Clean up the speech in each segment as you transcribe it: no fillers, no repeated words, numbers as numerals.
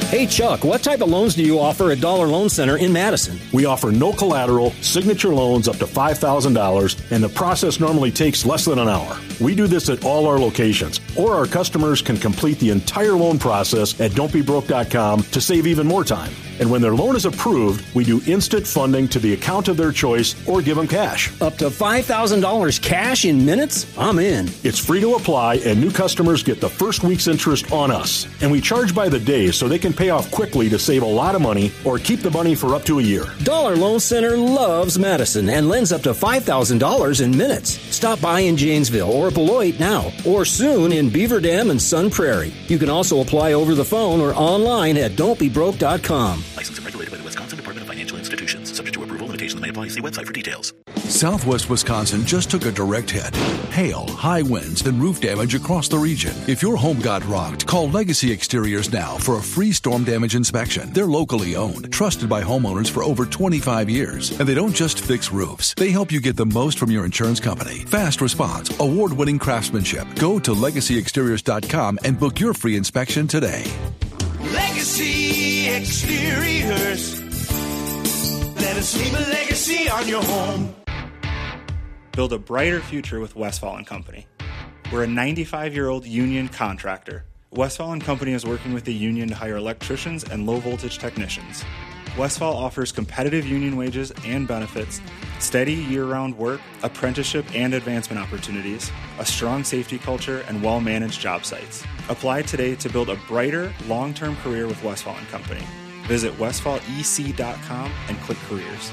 Hey, Chuck, what type of loans do you offer at Dollar Loan Center in Madison? We offer no collateral, signature loans up to $5,000, and the process normally takes less than an hour. We do this at all our locations, or our customers can complete the entire loan process at don'tbebroke.com to save even more time. And when their loan is approved, we do instant funding to the account of their choice or give them cash. Up to $5,000 cash in minutes? I'm in. It's free to apply, and new customers get the first week's interest on us. And we charge by the day so they can pay off quickly to save a lot of money or keep the money for up to a year. Dollar Loan Center loves Madison and lends up to $5,000 in minutes. Stop by in Janesville or Beloit now, or soon in Beaver Dam and Sun Prairie. You can also apply over the phone or online at don'tbebroke.com. Licensed and regulated by the Wisconsin Department of Financial Institutions. Subject to approval, limitations may apply. See website for details. Southwest Wisconsin just took a direct hit. Hail, high winds, and roof damage across the region. If your home got rocked, call Legacy Exteriors now for a free storm damage inspection. They're locally owned, trusted by homeowners for over 25 years. And they don't just fix roofs. They help you get the most from your insurance company. Fast response, award-winning craftsmanship. Go to legacyexteriors.com and book your free inspection today. Legacy Exteriors. Let us leave a legacy on your home. Build a brighter future with Westfall & Company. We're a 95-year-old union contractor. Westfall & Company is working with the union to hire electricians and low-voltage technicians. Westfall offers competitive union wages and benefits, steady year-round work, apprenticeship and advancement opportunities, a strong safety culture, and well-managed job sites. Apply today to build a brighter, long-term career with Westfall & Company. Visit westfallec.com and click Careers.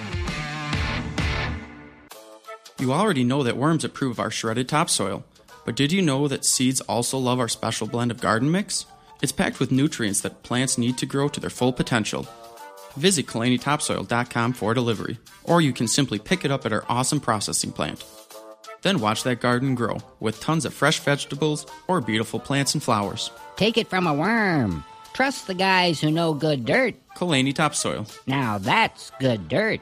You already know that worms approve our shredded topsoil, but did you know that seeds also love our special blend of garden mix? It's packed with nutrients that plants need to grow to their full potential. Visit KalaniTopsoil.com for delivery, or you can simply pick it up at our awesome processing plant. Then watch that garden grow with tons of fresh vegetables or beautiful plants and flowers. Take it from a worm. Trust the guys who know good dirt. Kalani Topsoil. Now that's good dirt.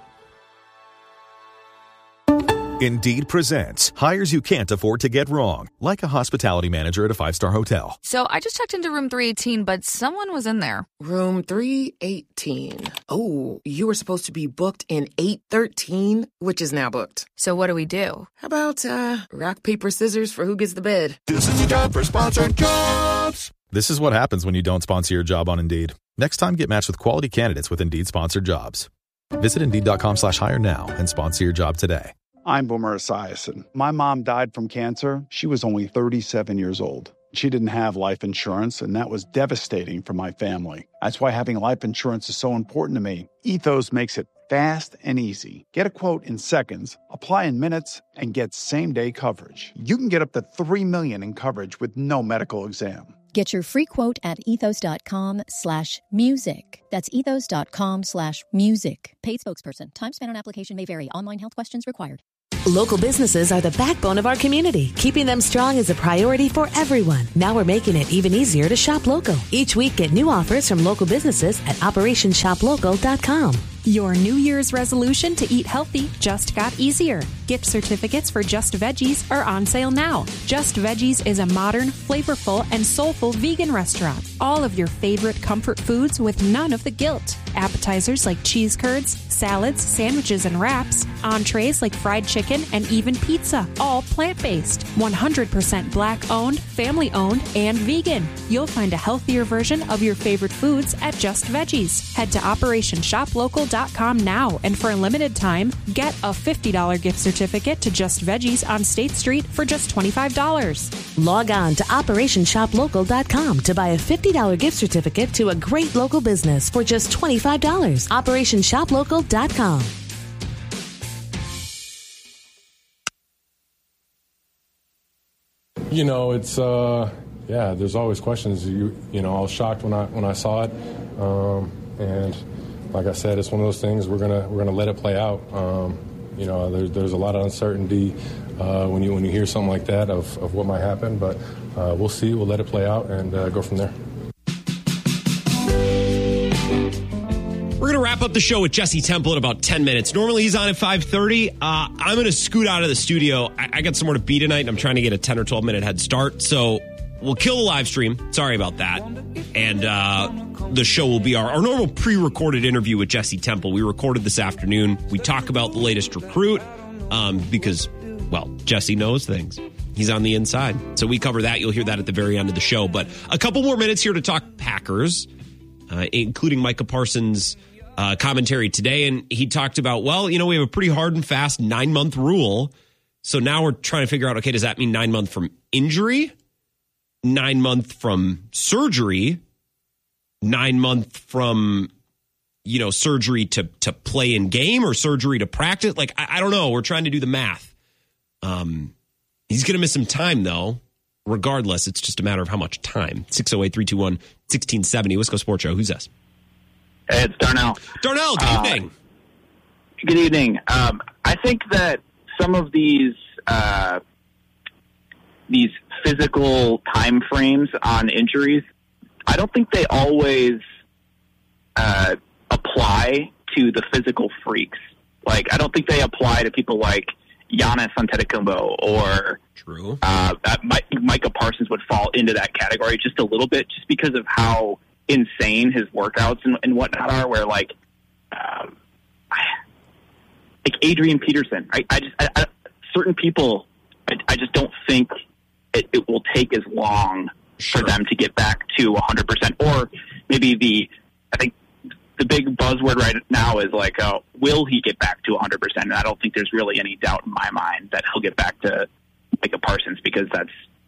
Indeed presents hires you can't afford to get wrong, like a hospitality manager at a 5-star hotel. So I just checked into room 318, but someone was in there. Room 318. Oh, you were supposed to be booked in 813, which is now booked. So what do we do? How about rock, paper, scissors for who gets the bed? This is the job for sponsored jobs. This is what happens when you don't sponsor your job on Indeed. Next time, get matched with quality candidates with Indeed sponsored jobs. Visit Indeed.com/hire now and sponsor your job today. I'm Boomer Esiason. My mom died from cancer. She was only 37 years old. She didn't have life insurance, and that was devastating for my family. That's why having life insurance is so important to me. Ethos makes it fast and easy. Get a quote in seconds, apply in minutes, and get same-day coverage. You can get up to $3 million in coverage with no medical exam. Get your free quote at ethos.com/music. That's ethos.com/music. Paid spokesperson. Time spent on application may vary. Online health questions required. Local businesses are the backbone of our community. Keeping them strong is a priority for everyone. Now we're making it even easier to shop local. Each week, get new offers from local businesses at OperationShopLocal.com. Your New Year's resolution to eat healthy just got easier. Gift certificates for Just Veggies are on sale now. Just Veggies is a modern, flavorful, and soulful vegan restaurant. All of your favorite comfort foods with none of the guilt. Appetizers like cheese curds, salads, sandwiches, and wraps. Entrees like fried chicken and even pizza. All plant-based. 100% Black-owned, family-owned, and vegan. You'll find a healthier version of your favorite foods at Just Veggies. Head to OperationShopLocal.com now, and for a limited time, get a $50 gift certificate to Just Veggies on State Street for just $25. Log on to OperationShopLocal.com to buy a $50 gift certificate to a great local business for just $25. OperationShopLocal.com. You know, it's there's always questions. You know, I was shocked when I saw it, and like I said, it's one of those things we're gonna let it play out. You know, there's a lot of uncertainty when you hear something like that of what might happen, but we'll see. We'll let it play out and go from there. We're going to wrap up the show with Jesse Temple in about 10 minutes. Normally he's on at 5:30. I'm going to scoot out of the studio. I got somewhere to be tonight, and I'm trying to get a 10 or 12 minute head start. So we'll kill the live stream. Sorry about that. And the show will be our normal pre-recorded interview with Jesse Temple. We recorded this afternoon. We talk about the latest recruit because, well, Jesse knows things. He's on the inside. So we cover that. You'll hear that at the very end of the show. But a couple more minutes here to talk Packers, including Micah Parsons' commentary today. And he talked about, well, we have a pretty hard and fast 9-month rule. So now we're trying to figure out, okay, does that mean 9 months from injury? 9 months from surgery? 9 months from, surgery to play in game or surgery to practice? Like, I don't know. We're trying to do the math. He's going to miss some time, though. Regardless, it's just a matter of how much time. 608-321-1670. Wisco Sports Show. Who's this? Hey, it's Darnell. Darnell, good evening. Good evening. I think that some of these physical time frames on injuries, I don't think they always apply to the physical freaks. Like, I don't think they apply to people like Giannis Antetokounmpo or True. Micah Parsons would fall into that category just a little bit, just because of how insane his workouts and whatnot are. Where like Adrian Peterson, I certain people, I just don't think it will take as long for them to get back to 100%. Or maybe I think the big buzzword right now is like, will he get back to 100%? And I don't think there's really any doubt in my mind that he'll get back to Micah Parsons, because that's,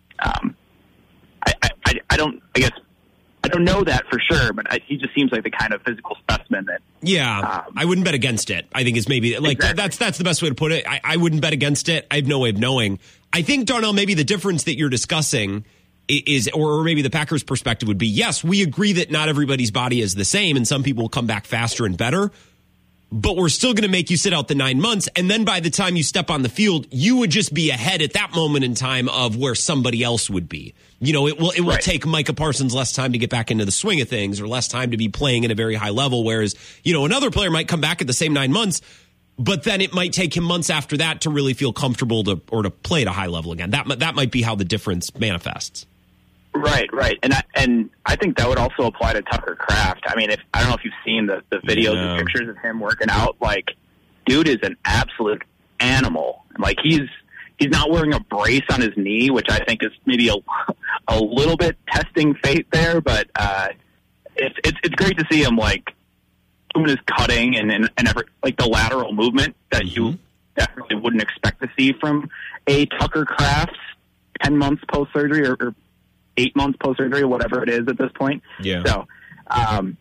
I don't know that for sure, but he just seems like the kind of physical specimen that. Yeah, I wouldn't bet against it. I think is maybe like exactly. That's the best way to put it. I wouldn't bet against it. I have no way of knowing. I think, Darnell, maybe the difference that you're discussing is, or maybe the Packers' perspective would be, yes, we agree that not everybody's body is the same, and some people will come back faster and better. But we're still going to make you sit out the 9 months, and then by the time you step on the field, you would just be ahead at that moment in time of where somebody else would be. It will take Micah Parsons less time to get back into the swing of things, or less time to be playing at a very high level, whereas, another player might come back at the same 9 months, but then it might take him months after that to really feel comfortable to play at a high level again. That might be how the difference manifests. Right. And I think that would also apply to Tucker Kraft. I mean, I don't know if you've seen the videos and pictures of him working out. Like, dude is an absolute animal. Like, he's not wearing a brace on his knee, which I think is maybe a little bit testing fate there. But it's great to see him, like, doing his cutting and like the lateral movement that you definitely wouldn't expect to see from a Tucker Kraft 10 months post surgery or 8 months post surgery, whatever it is at this point. Yeah. So, I'm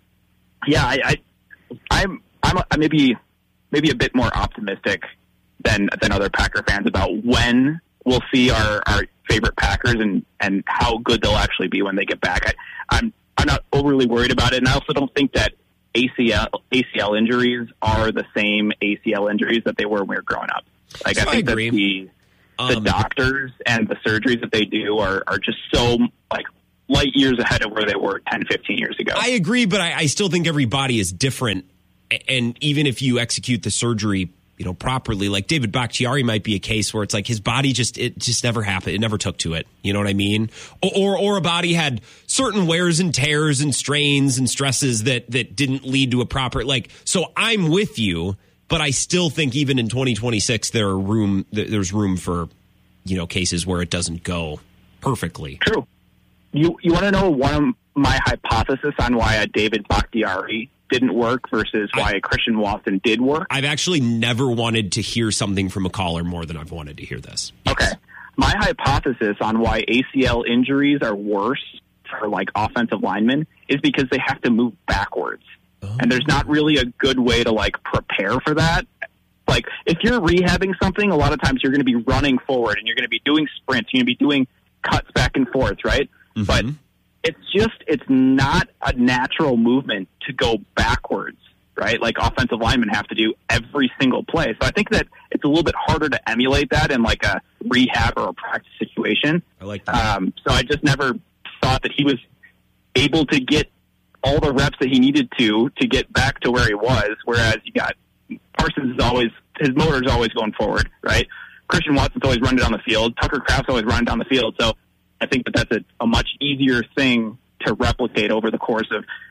maybe a bit more optimistic than other Packer fans about when we'll see our favorite Packers and how good they'll actually be when they get back. I'm not overly worried about it, and I also don't think that ACL injuries are the same ACL injuries that they were when we were growing up. Like, so I think I agree. that the doctors and the surgeries that they do are just so, like, light years ahead of where they were 10, 15 years ago. I agree, but I still think every body is different. And even if you execute the surgery, properly, like David Bakhtiari might be a case where it's like his body it just never happened. It never took to it. You know what I mean? Or a body had certain wears and tears and strains and stresses that didn't lead to a proper, like, so I'm with you. But I still think even in 2026, there's room for, cases where it doesn't go perfectly. True. You want to know one of my hypothesis on why a David Bakhtiari didn't work versus why a Christian Watson did work? I've actually never wanted to hear something from a caller more than I've wanted to hear this. Yes. Okay. My hypothesis on why ACL injuries are worse for, like, offensive linemen is because they have to move backwards. And there's not really a good way to, like, prepare for that. Like, if you're rehabbing something, a lot of times you're going to be running forward and you're going to be doing sprints. You're going to be doing cuts back and forth, right? Mm-hmm. But it's not a natural movement to go backwards, right? Like, offensive linemen have to do every single play. So I think that it's a little bit harder to emulate that in, like, a rehab or a practice situation. I like that. So I just never thought that he was able to get all the reps that he needed to get back to where he was, whereas you got Parsons his motor's always going forward, right? Christian Watson's always running down the field. Tucker Kraft's always running down the field. So I think that's a much easier thing to replicate over the course of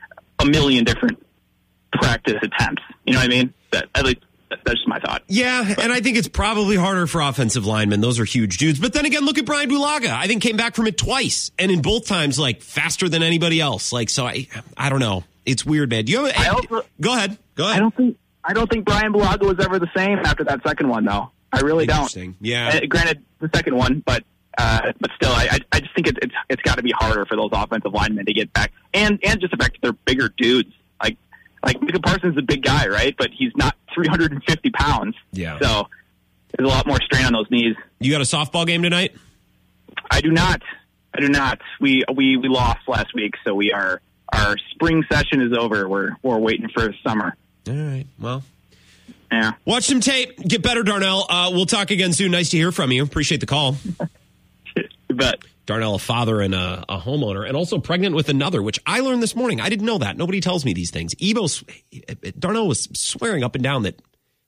a million different practice attempts. You know what I mean? At least that's just my thought. Yeah, and I think it's probably harder for offensive linemen. Those are huge dudes. But then again, look at Brian Bulaga. I think came back from it twice, and in both times, like, faster than anybody else. Like, so I don't know. It's weird, man. Do you have go ahead. I don't think Brian Bulaga was ever the same after that second one, though. I really don't. Yeah. Granted, the second one, but still, I just think it's got to be harder for those offensive linemen to get back, and just the fact that they're bigger dudes. Like Micah Parsons is a big guy, right? But he's not 350 pounds. Yeah. So there's a lot more strain on those knees. You got a softball game tonight? I do not. We lost last week, so our spring session is over. We're waiting for summer. All right. Well. Yeah. Watch some tape. Get better, Darnell. We'll talk again soon. Nice to hear from you. Appreciate the call. You bet. Darnell, a father and a homeowner, and also pregnant with another, which I learned this morning. I didn't know that. Nobody tells me these things. Darnell was swearing up and down that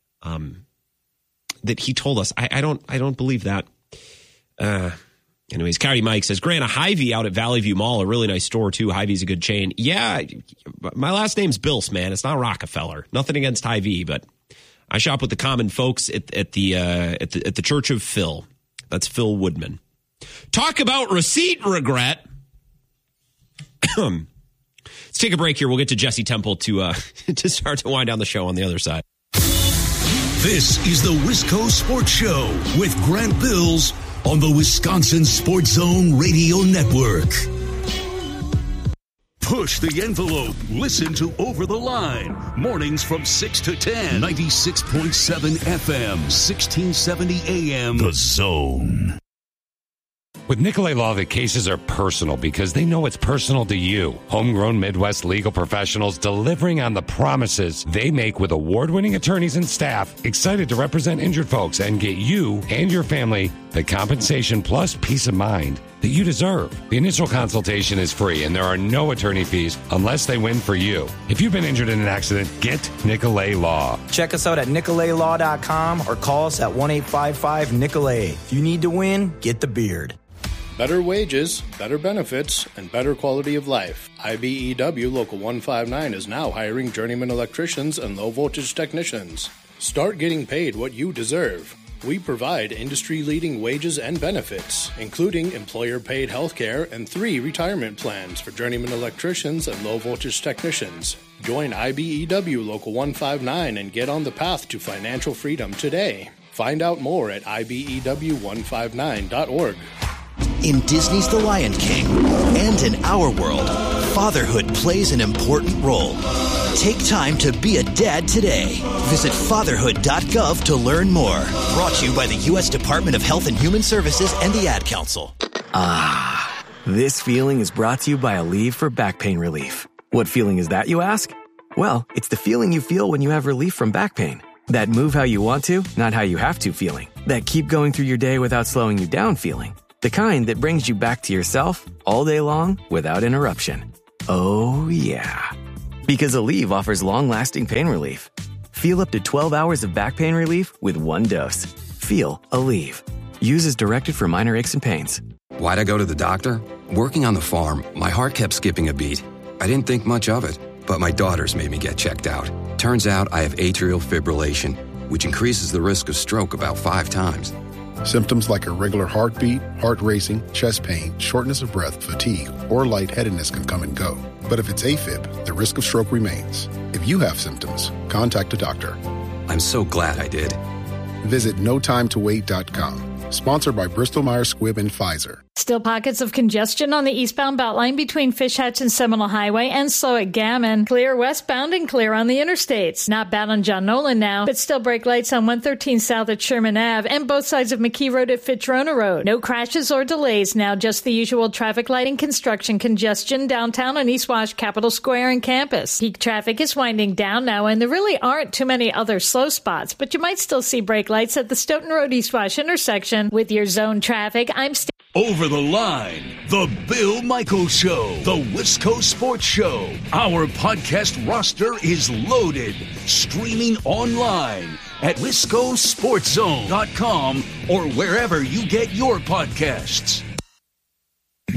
he told us. I don't believe that. Anyways, Coyote Mike says, Grant, a Hy-Vee out at Valley View Mall, a really nice store too. Hy-Vee's a good chain. Yeah, my last name's Bills, man. It's not Rockefeller. Nothing against Hy-Vee, but I shop with the common folks at the Church of Phil. That's Phil Woodman. Talk about receipt regret. Let's take a break here. We'll get to Jesse Temple to start to wind down the show on the other side. This is the Wisco Sports Show with Grant Bills on the Wisconsin Sports Zone Radio Network. Push the envelope. Listen to Over the Line. Mornings from 6 to 10. 96.7 FM, 1670 AM. The Zone. With Nicolay Law, the cases are personal because they know it's personal to you. Homegrown Midwest legal professionals delivering on the promises they make with award-winning attorneys and staff, excited to represent injured folks and get you and your family the compensation plus peace of mind that you deserve. The initial consultation is free and there are no attorney fees unless they win for you. If you've been injured in an accident, get Nicolay Law. Check us out at nicolaylaw.com or call us at 1-855-NICOLAY. If you need to win, get the beard. Better wages, better benefits, and better quality of life. IBEW Local 159 is now hiring journeyman electricians and low-voltage technicians. Start getting paid what you deserve. We provide industry-leading wages and benefits, including employer-paid health care and 3 retirement plans for journeyman electricians and low-voltage technicians. Join IBEW Local 159 and get on the path to financial freedom today. Find out more at IBEW159.org. In Disney's The Lion King and in our world, fatherhood plays an important role. Take time to be a dad today. Visit fatherhood.gov to learn more. Brought to you by the U.S. Department of Health and Human Services and the Ad Council. Ah, this feeling is brought to you by Aleve for back pain relief. What feeling is that, you ask? Well, it's the feeling you feel when you have relief from back pain. That move how you want to, not how you have to feeling. That keep going through your day without slowing you down feeling. The kind that brings you back to yourself all day long without interruption. Oh, yeah. Because Aleve offers long-lasting pain relief. Feel up to 12 hours of back pain relief with 1 dose. Feel Aleve. Use as directed for minor aches and pains. Why'd I go to the doctor? Working on the farm, my heart kept skipping a beat. I didn't think much of it, but my daughters made me get checked out. Turns out I have atrial fibrillation, which increases the risk of stroke about 5 times. Symptoms like irregular heartbeat, heart racing, chest pain, shortness of breath, fatigue, or lightheadedness can come and go. But if it's AFib, the risk of stroke remains. If you have symptoms, contact a doctor. I'm so glad I did. Visit notimetowait.com. Sponsored by Bristol-Myers Squibb and Pfizer. Still pockets of congestion on the eastbound Beltline between Fish Hatch and Seminole Highway and slow at Gammon. Clear westbound and clear on the interstates. Not bad on John Nolan now, but still brake lights on 113 south at Sherman Ave and both sides of McKee Road at Fitzrona Road. No crashes or delays now, just the usual traffic light and construction congestion downtown on East Wash, Capitol Square, and Campus. Peak traffic is winding down now, and there really aren't too many other slow spots, but you might still see brake lights at the Stoughton Road East Wash intersection. With your zone traffic, I'm Over the Line, The Bill Michaels Show, The Wisco Sports Show. Our podcast roster is loaded. Streaming online at WiscoSportsZone.com or wherever you get your podcasts.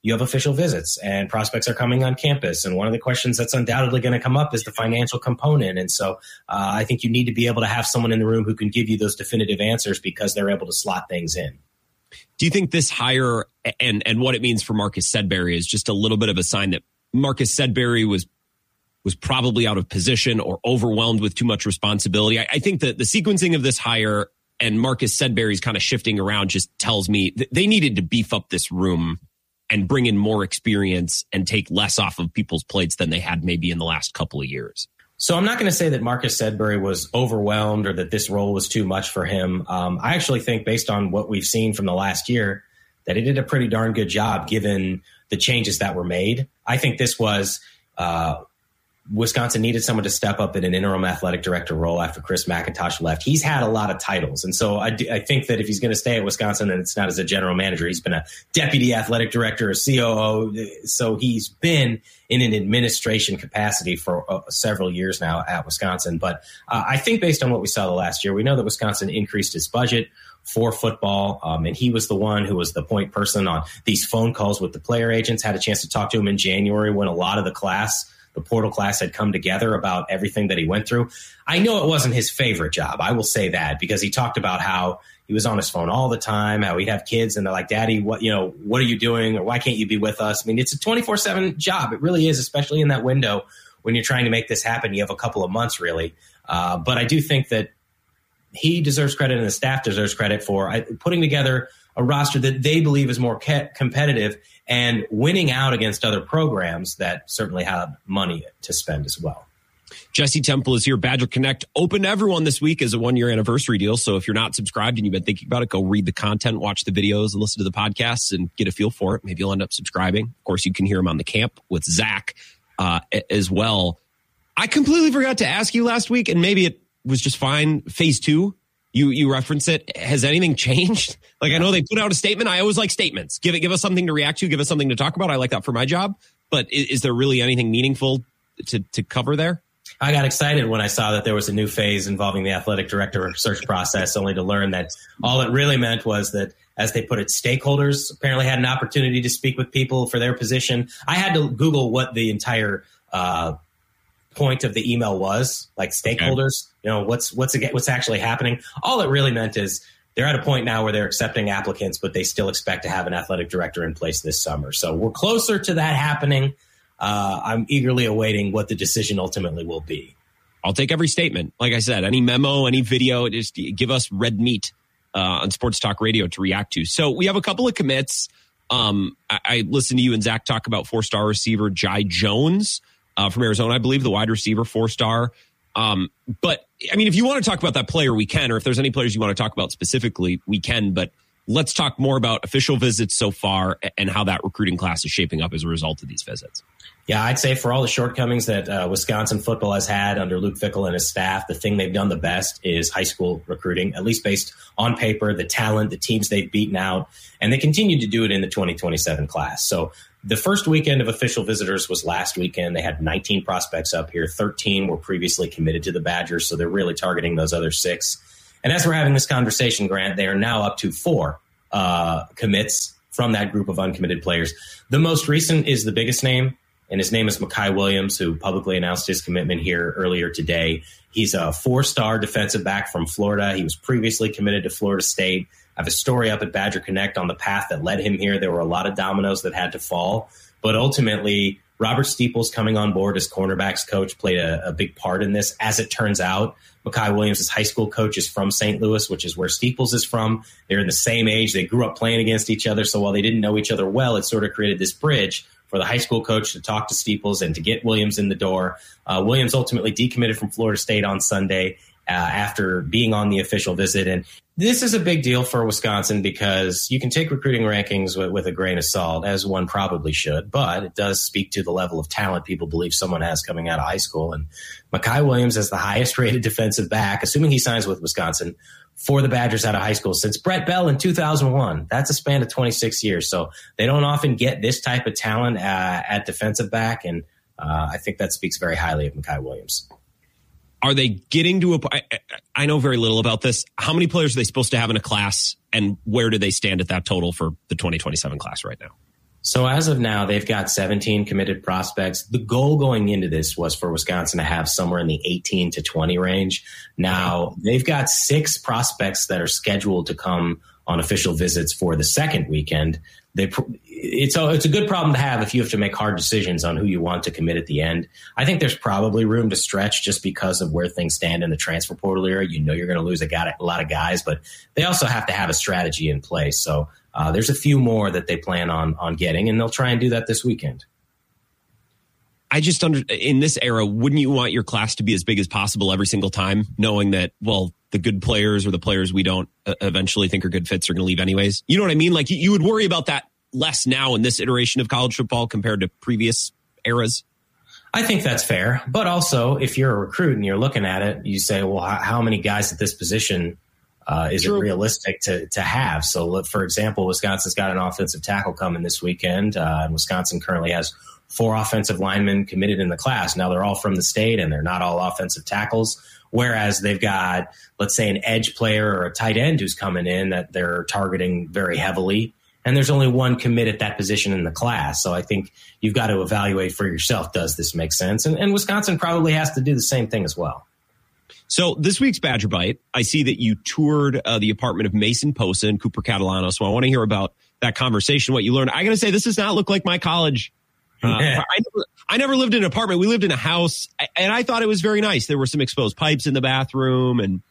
you have official visits and prospects are coming on campus. And one of the questions that's undoubtedly going to come up is the financial component. And so I think you need to be able to have someone in the room who can give you those definitive answers because they're able to slot things in. Do you think this hire and what it means for Marcus Sedbury is just a little bit of a sign that Marcus Sedbury was probably out of position or overwhelmed with too much responsibility? I think that the sequencing of this hire and Marcus Sedbury's kind of shifting around just tells me that they needed to beef up this room and bring in more experience and take less off of people's plates than they had maybe in the last couple of years. So I'm not going to say that Marcus Sedbury was overwhelmed or that this role was too much for him. I actually think based on what we've seen from the last year, that he did a pretty darn good job given the changes that were made. I think this was Wisconsin needed someone to step up in an interim athletic director role after Chris McIntosh left. He's had a lot of titles. And so I think that if he's going to stay at Wisconsin, and it's not as a general manager, he's been a deputy athletic director, a COO. So he's been in an administration capacity for several years now at Wisconsin. But I think based on what we saw the last year, we know that Wisconsin increased its budget for football. And he was the one who was the point person on these phone calls with the player agents, had a chance to talk to him in January when a lot of the portal class had come together about everything that he went through. I know it wasn't his favorite job. I will say that because he talked about how he was on his phone all the time, how he'd have kids and they're like, Daddy, what are you doing? Or why can't you be with us? I mean, it's a 24/7 job. It really is, especially in that window when you're trying to make this happen. You have a couple of months really. But I do think that he deserves credit and the staff deserves credit for putting together a roster that they believe is more competitive and winning out against other programs that certainly have money to spend as well. Jesse Temple is here. Badger Connect open to everyone this week as a 1-year anniversary deal. So if you're not subscribed and you've been thinking about it, go read the content, watch the videos, and listen to the podcasts and get a feel for it. Maybe you'll end up subscribing. Of course, you can hear him on the camp with Zach as well. I completely forgot to ask you last week, and maybe it was just fine. Phase 2. You reference it. Has anything changed? Like, I know they put out a statement. I always like statements. Give us something to react to. Give us something to talk about. I like that for my job. But is there really anything meaningful to cover there? I got excited when I saw that there was a new phase involving the athletic director search process, only to learn that all it really meant was that, as they put it, stakeholders apparently had an opportunity to speak with people for their position. I had to Google what the entire point of the email was, like stakeholders, what's actually happening. All it really meant is they're at a point now where they're accepting applicants, but they still expect to have an athletic director in place this summer. So we're closer to that happening. I'm eagerly awaiting what the decision ultimately will be. I'll take every statement. Like I said, any memo, any video, just give us red meat on Sports Talk Radio to react to. So we have a couple of commits. I listened to you and Zach talk about 4-star receiver Jai Jones from Arizona, I believe, the wide receiver, 4-star. But I mean, if you want to talk about that player, we can, or if there's any players you want to talk about specifically, we can. But let's talk more about official visits so far and how that recruiting class is shaping up as a result of these visits. Yeah, I'd say for all the shortcomings that Wisconsin football has had under Luke Fickell and his staff, the thing they've done the best is high school recruiting, at least based on paper, the talent, the teams they've beaten out, and they continue to do it in the 2027 class. So the first weekend of official visitors was last weekend. They had 19 prospects up here. 13 were previously committed to the Badgers, so they're really targeting those other 6. And as we're having this conversation, Grant, they are now up to 4 commits from that group of uncommitted players. The most recent is the biggest name, and his name is Makai Williams, who publicly announced his commitment here earlier today. He's a 4-star defensive back from Florida. He was previously committed to Florida State. I have a story up at Badger Connect on the path that led him here. There were a lot of dominoes that had to fall. But ultimately, Robert Steeples coming on board as cornerbacks coach played a big part in this. As it turns out, Makai Williams' high school coach is from St. Louis, which is where Steeples is from. They're in the same age. They grew up playing against each other. So while they didn't know each other well, it sort of created this bridge for the high school coach to talk to Steeples and to get Williams in the door. Williams ultimately decommitted from Florida State on Sunday after being on the official visit. And this is a big deal for Wisconsin because you can take recruiting rankings with a grain of salt, as one probably should, but it does speak to the level of talent people believe someone has coming out of high school. And Makai Williams is the highest rated defensive back, assuming he signs with Wisconsin, for the Badgers out of high school since Brett Bell in 2001. That's a span of 26 years. So they don't often get this type of talent at defensive back. And I think that speaks very highly of Makai Williams. Are they getting to I know very little about this. How many players are they supposed to have in a class, and where do they stand at that total for the 2027 class right now? So as of now, they've got 17 committed prospects. The goal going into this was for Wisconsin to have somewhere in the 18 to 20 range. Now, they've got 6 prospects that are scheduled to come on official visits for the second weekend. It's a good problem to have if you have to make hard decisions on who you want to commit at the end. I think there's probably room to stretch just because of where things stand in the transfer portal area. You know you're going to lose a lot of guys, but they also have to have a strategy in place. So there's a few more that they plan on getting, and they'll try and do that this weekend. In this era, wouldn't you want your class to be as big as possible every single time, knowing that, well, the good players or the players we don't eventually think are good fits are going to leave anyways? You know what I mean? Like, you would worry about that less now in this iteration of college football compared to previous eras. I think that's fair. But also, if you're a recruit and you're looking at it, you say, well, how many guys at this position is it realistic to have? So, for example, Wisconsin's got an offensive tackle coming this weekend, and Wisconsin currently has 4 offensive linemen committed in the class. Now, they're all from the state, and they're not all offensive tackles, whereas they've got, let's say, an edge player or a tight end who's coming in that they're targeting very heavily, and there's only 1 commit at that position in the class. So I think you've got to evaluate for yourself, does this make sense? And Wisconsin probably has to do the same thing as well. So this week's Badger Bite, I see that you toured the apartment of Mason Posa and Cooper Catalano. So I want to hear about that conversation, what you learned. I got to say, this does not look like my college. I never lived in an apartment. We lived in a house, and I thought it was very nice. There were some exposed pipes in the bathroom and,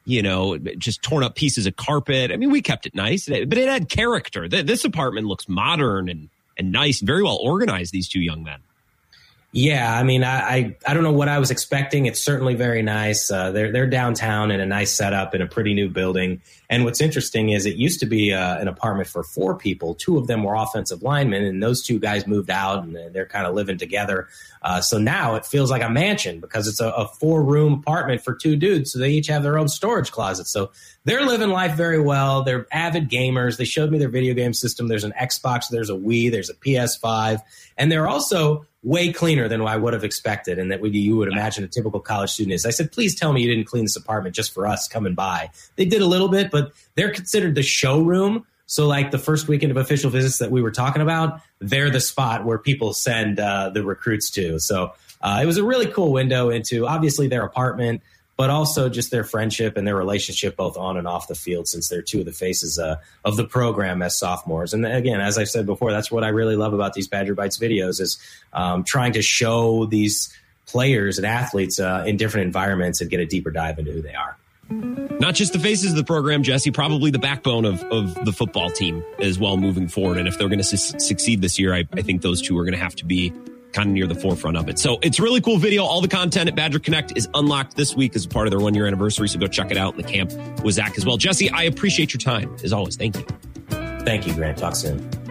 just torn up pieces of carpet. I mean, we kept it nice, but it had character. This apartment looks modern and nice, very well organized, these 2 young men. Yeah, I mean, I don't know what I was expecting. It's certainly very nice. They're downtown in a nice setup in a pretty new building. And what's interesting is it used to be an apartment for 4 people. 2 of them were offensive linemen, and those 2 guys moved out, and they're kind of living together. So now it feels like a mansion because it's a 4-room apartment for 2 dudes. So they each have their own storage closet. So they're living life very well. They're avid gamers. They showed me their video game system. There's an Xbox, there's a Wii, there's a PS5, and they're also way cleaner than I would have expected, and that you would imagine a typical college student is. I said, please tell me you didn't clean this apartment just for us coming by. They did a little bit, but they're considered the showroom. So like the first weekend of official visits that we were talking about, they're the spot where people send the recruits to. So it was a really cool window into obviously their apartment, but also just their friendship and their relationship both on and off the field, since they're 2 of the faces of the program as sophomores. And again, as I've said before, that's what I really love about these Badger Bites videos is trying to show these players and athletes in different environments and get a deeper dive into who they are. Not just the faces of the program, Jesse, probably the backbone of the football team as well moving forward. And if they're going to succeed this year, I think those 2 are going to have to be kind of near the forefront of it. So it's a really cool video. All the content at Badger Connect is unlocked this week as a part of their 1-year anniversary. So go check it out in the camp with Zach as well. Jesse, I appreciate your time as always. Thank you. Thank you, Grant. Talk soon.